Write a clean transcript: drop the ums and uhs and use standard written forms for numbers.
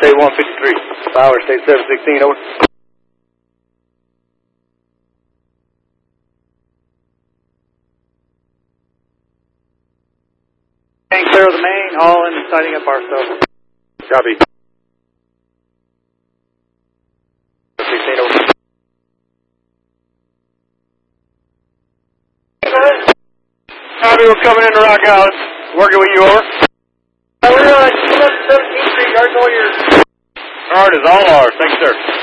State 153. Power, State 716, over. Clear of the main, all in and sighting up our stuff. Copy. 16, over. Copy, we're coming in to Rock House. Working with you, over. We're 17th Street, guard all yours. All right, is all ours. Thanks, sir.